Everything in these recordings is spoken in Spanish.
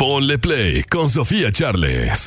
Ponle Play con Sofía Charles.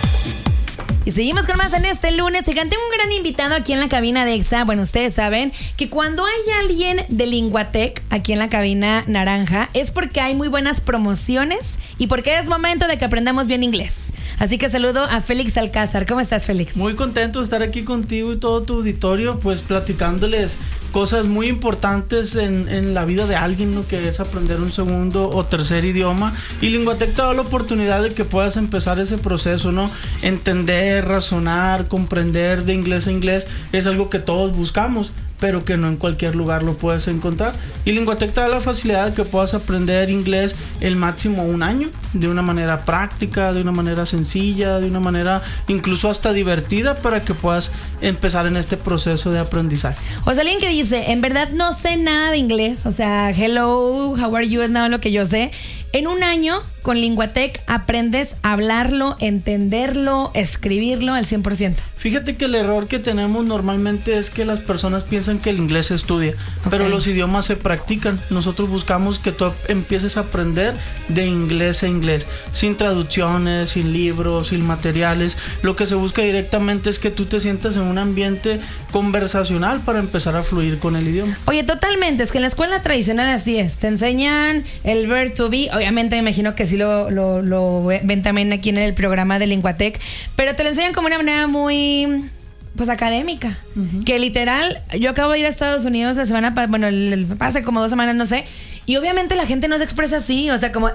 Y seguimos con más en este lunes. Tengo un gran invitado aquí en la cabina de Exa. Bueno, ustedes saben que cuando hay alguien de Linguatec aquí en la cabina naranja es porque hay muy buenas promociones y porque es momento de que aprendamos bien inglés. Así que saludo a Félix Alcázar. ¿Cómo estás, Félix? Muy contento de estar aquí contigo y todo tu auditorio, pues platicándoles cosas muy importantes en la vida de alguien, ¿no? Que es aprender un segundo o tercer idioma. Y Linguatec te da la oportunidad de que puedas empezar ese proceso, ¿no? Entender, razonar, comprender de inglés a inglés es algo que todos buscamos, pero que no en cualquier lugar lo puedes encontrar. Y Linguatec te da la facilidad de que puedas aprender inglés el máximo 1 año, de una manera práctica, de una manera sencilla, de una manera incluso hasta divertida, para que puedas empezar en este proceso de aprendizaje. O sea, alguien que dice, en verdad no sé nada de inglés, o sea, hello, how are you, es nada lo que yo sé. En 1 año, con Linguatec, aprendes a hablarlo, entenderlo, escribirlo al 100%. Fíjate que el error que tenemos normalmente es que las personas piensan que el inglés se estudia, pero los idiomas se practican. Nosotros buscamos que tú empieces a aprender de inglés a inglés, sin traducciones, sin libros, sin materiales. Lo que se busca directamente es que tú te sientas en un ambiente conversacional para empezar a fluir con el idioma. Oye, totalmente, es que en la escuela tradicional así es, te enseñan el verb to be, obviamente me imagino que sí lo ven también aquí en el programa de Linguatec, pero te lo enseñan como una manera muy pues académica, que literal, yo acabo de ir a Estados Unidos la semana hace como 2 semanas, no sé, y obviamente la gente no se expresa así, o sea, como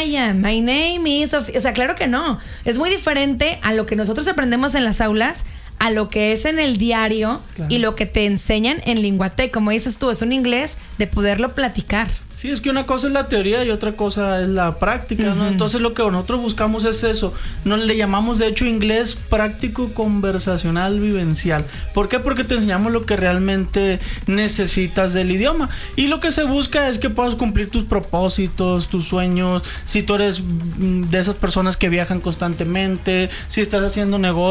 my name is Sofía, o sea, claro que no, es muy diferente a lo que nosotros aprendemos en las aulas, a lo que es en el diario, claro. Y lo que te enseñan en Linguatec, como dices tú, es un inglés de poderlo platicar. Sí, es que una cosa es la teoría y otra cosa es la práctica, ¿no? Entonces lo que nosotros buscamos es eso. Nos le llamamos de hecho inglés práctico, conversacional, vivencial. ¿Por qué? Porque te enseñamos lo que realmente necesitas del idioma. Y lo que se busca es que puedas cumplir tus propósitos, tus sueños. Si tú eres de esas personas que viajan constantemente, si estás haciendo negocios,